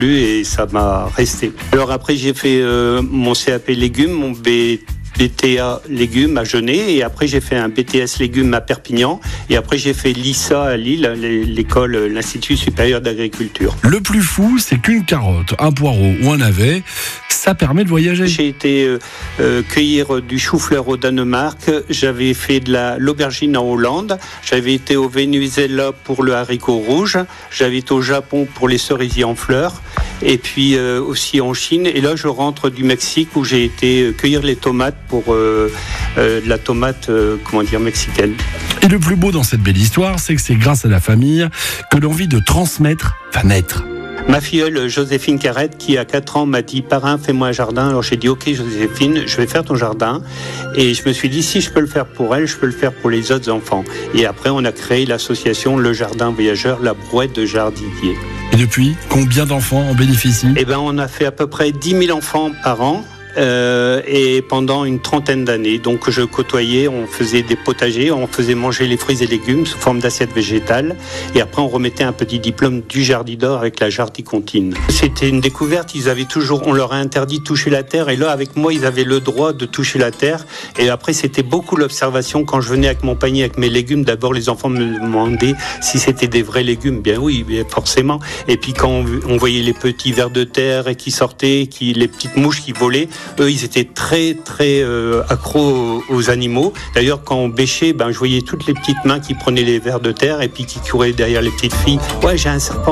et ça m'a resté. Alors après, j'ai fait mon CAP légumes, mon BTA légumes à Genève, et après j'ai fait un BTS légumes à Perpignan, et après j'ai fait l'ISA à Lille, l'école, l'Institut supérieur d'agriculture. Le plus fou, c'est qu'une carotte, un poireau ou un navet, ça permet de voyager. J'ai été cueillir du chou-fleur au Danemark, j'avais fait de l'aubergine en Hollande, j'avais été au Venezuela pour le haricot rouge, j'avais été au Japon pour les cerisiers en fleurs, et puis aussi en Chine, et là je rentre du Mexique où j'ai été cueillir les tomates pour de la tomate mexicaine. Et le plus beau dans cette belle histoire, c'est que c'est grâce à la famille que l'envie de transmettre va naître. Ma filleule Joséphine Carrette, qui a 4 ans, m'a dit « Parrain, fais-moi un jardin ». Alors j'ai dit « Ok Joséphine, je vais faire ton jardin ». Et je me suis dit « Si je peux le faire pour elle, je peux le faire pour les autres enfants ». Et après, on a créé l'association Le Jardin Voyageur, la brouette de jardiniers. Et depuis, combien d'enfants en bénéficient ? On a fait à peu près 10 000 enfants par an. Et pendant une 30aine d'années, donc je côtoyais, on faisait des potagers, on faisait manger les fruits et légumes sous forme d'assiettes végétales, et après on remettait un petit diplôme du Jardidor avec la jardicontine. C'était une découverte, on leur a interdit de toucher la terre, et là avec moi ils avaient le droit de toucher la terre, et après c'était beaucoup l'observation. Quand je venais avec mon panier avec mes légumes, d'abord les enfants me demandaient si c'était des vrais légumes. Bien oui, forcément. Et puis quand on voyait les petits vers de terre qui sortaient, les petites mouches qui volaient, eux, ils étaient très, très accros aux animaux. D'ailleurs, quand on bêchait, je voyais toutes les petites mains qui prenaient les vers de terre et puis qui couraient derrière les petites filles. « Ouais, j'ai un serpent. »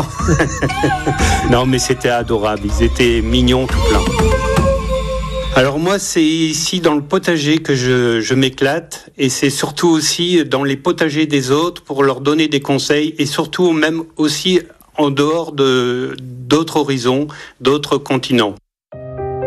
Non, mais c'était adorable. Ils étaient mignons tout plein. Alors moi, c'est ici dans le potager que je m'éclate, et c'est surtout aussi dans les potagers des autres pour leur donner des conseils, et surtout même aussi en dehors d'autres horizons, d'autres continents.